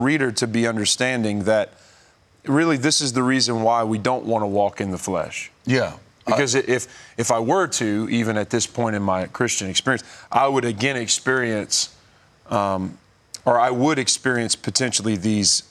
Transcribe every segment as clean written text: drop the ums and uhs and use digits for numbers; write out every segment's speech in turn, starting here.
reader to be understanding that really this is the reason why we don't want to walk in the flesh. Yeah. Because if I were to, even at this point in my Christian experience, I would again experience, or I would experience potentially these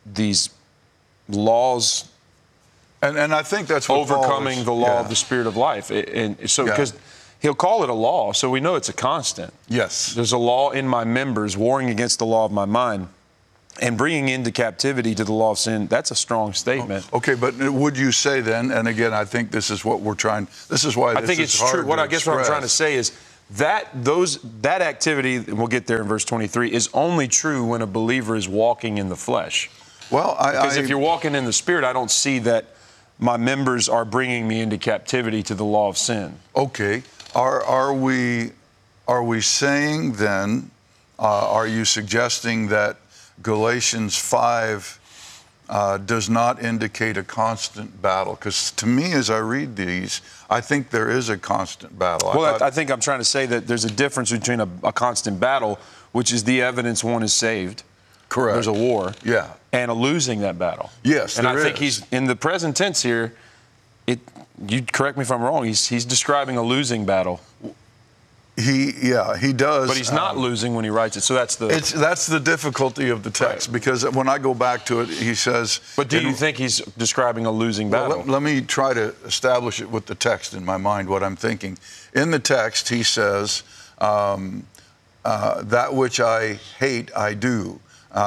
laws. And I think that's what overcoming the law of the Spirit of life. And so, because he'll call it a law, so we know it's a constant. Yes. There's a law in my members warring against the law of my mind. And bringing into captivity to the law of sin, that's a strong statement. Okay, but would you say then, and again, I think this is what we're trying, this is why this I think it's is hard true. What to I guess what I'm trying to say is that activity, and we'll get there in verse 23, is only true when a believer is walking in the flesh. Well, because if you're walking in the Spirit, I don't see that my members are bringing me into captivity to the law of sin. Okay, are we saying then, are you suggesting that Galatians 5 does not indicate a constant battle? Because to me, as I read these, I think there is a constant battle. Well, I think I'm trying to say that there's a difference between a constant battle, which is the evidence one is saved. Correct. There's a war. Yeah. And a losing that battle. Yes, and I think he's, in the present tense here, you correct me if I'm wrong, he's describing a losing battle. He does. But he's not losing when he writes it. So that's the difficulty of the text, because when I go back to it, he says. But do you think he's describing a losing battle? Let me try to establish it with the text in my mind, what I'm thinking. In the text, he says, that which I hate, I do.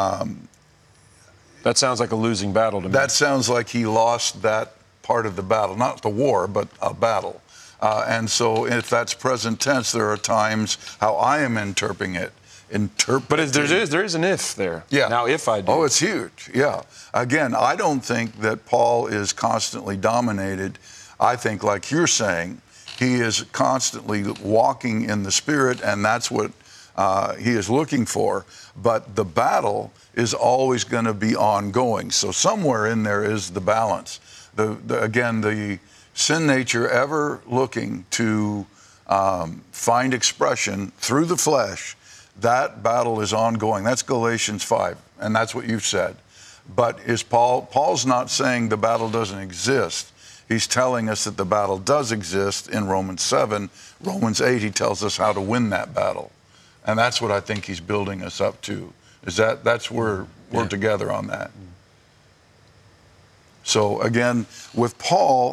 That sounds like a losing battle to me. That sounds like he lost that part of the battle, not the war, but a battle. And so if that's present tense, there are times how I am interpreting it. But there is an if there. Yeah. Now, if I do. Oh, it's huge. Yeah. Again, I don't think that Paul is constantly dominated. I think, like you're saying, he is constantly walking in the Spirit, and that's what he is looking for. But the battle is always going to be ongoing. So somewhere in there is the balance. Again, the sin nature ever looking to find expression through the flesh, that battle is ongoing. That's Galatians 5, and that's what you've said. But Paul's not saying the battle doesn't exist. He's telling us that the battle does exist in Romans 7. Romans 8, he tells us how to win that battle. And that's what I think he's building us up to. That's where we're together on that. So again, with Paul,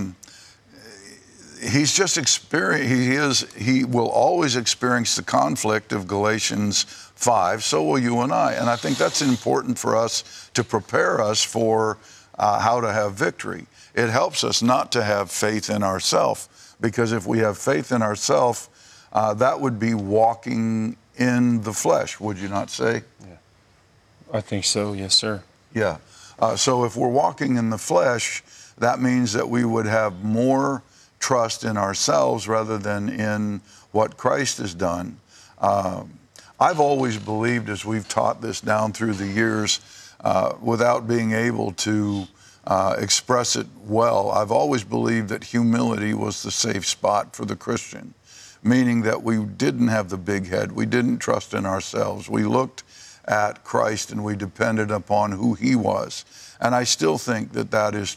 he's just he will always experience the conflict of Galatians 5. So will you and I. And I think that's important for us to prepare us for how to have victory. It helps us not to have faith in ourselves, because if we have faith in ourselves, that would be walking in the flesh, would you not say? Yeah. I think so, yes, sir. Yeah. So if we're walking in the flesh, that means that we would have more trust in ourselves rather than in what Christ has done. I've always believed, as we've taught this down through the years, without being able to express it well, I've always believed that humility was the safe spot for the Christian, meaning that we didn't have the big head. We didn't trust in ourselves. We looked at Christ and we depended upon who he was. And I still think that that is